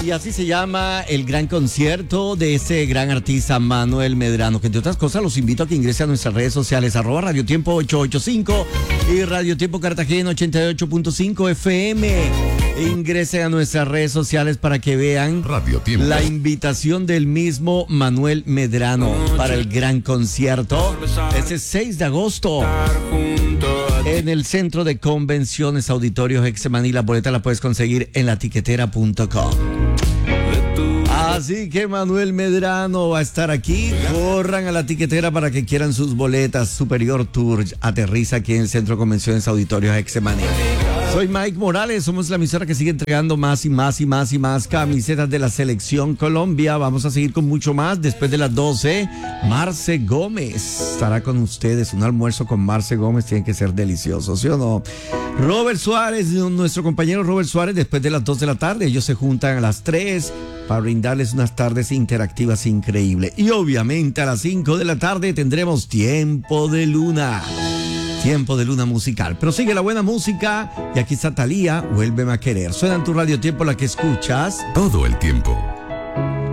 Y así se llama el gran concierto de ese gran artista Manuel Medrano, que entre otras cosas los invito a que ingresen a nuestras redes sociales, @Radio Tiempo 885 y Radio Tiempo Cartagena 88.5 FM. Ingresen a nuestras redes sociales para que vean Radio Tiempo. La invitación del mismo Manuel Medrano para el gran concierto ese 6 de agosto en el Centro de Convenciones Auditorios Hexemaní. La boleta la puedes conseguir en latiquetera.com. Así que Manuel Medrano va a estar aquí. Corran a La Tiquetera para que quieran sus boletas. Superior Tour aterriza aquí en el Centro de Convenciones Auditorios Hexemaní. Soy Mike Morales, somos la emisora que sigue entregando más y más camisetas de la Selección Colombia. Vamos a seguir con mucho más después de las 12. Marce Gómez estará con ustedes. Un almuerzo con Marce Gómez tiene que ser delicioso, ¿sí o no? Robert Suárez, nuestro compañero Robert Suárez, después de las 2 de la tarde. Ellos se juntan a las 3 para brindarles unas tardes interactivas increíbles. Y obviamente a las 5 de la tarde tendremos Tiempo de Luna. Tiempo de Luna musical. Pero sigue la buena música y aquí está Thalía, Vuélveme a querer. Suena en tu Radio Tiempo la que escuchas todo el tiempo.